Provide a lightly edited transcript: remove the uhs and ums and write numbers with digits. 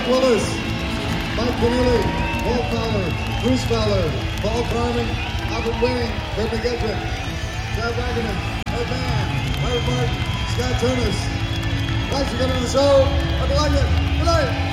Willis, Mike Keneally, Paul Fowler, Bruce Fowler, Paul Carmen, Albert Wayne, Kurt McGedrick, Chad Wagner, Ed Mann, Howard Martin, Scott Tunis. Thanks for coming to the show. Have a like it. Good night.